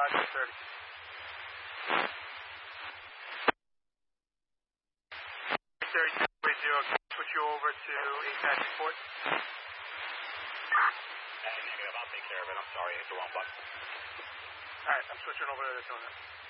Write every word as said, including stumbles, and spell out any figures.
Roger, thirty. thirty-two zero, switch you over to A PAC report. Hey, negative, I'll take care of it. I'm sorry, I hit the wrong button. Alright, I'm switching over to the tuner.